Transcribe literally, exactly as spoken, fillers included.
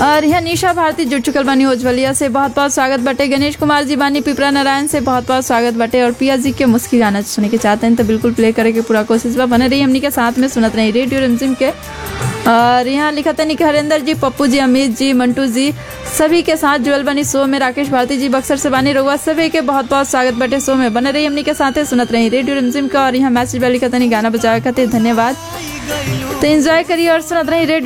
और यहाँ निशा भारती जुड़ चुकल बानी उज्ज्वलिया से, बहुत बहुत स्वागत बटे। गणेश कुमार जी बानी पिपरा नारायण से, बहुत बहुत स्वागत बटे। और पिया जी के मुस्की गाना सुनने के चाहते हैं तो बिल्कुल प्ले करे के पूरा कोशिश बा, बने रही हमनी के साथ में सुनत रही रेडियो रिमझिम के। और यहाँ लिखा था कि हरेंद्र जी, पप्पू जी, अमित जी, मंटू जी सभी के साथ जुड़ल बनी शो में। राकेश भारती जी बक्सर से बानी रहुआ सभी के बहुत बहुत स्वागत बटे शो में, बने रही हमनी के साथ सुनत रही रेडियो रिमझिम का। और यहाँ मैसेज लिखा था गाना बजावे खातिर धन्यवाद, तो एंजॉय करिए और सुनत रही रेडियो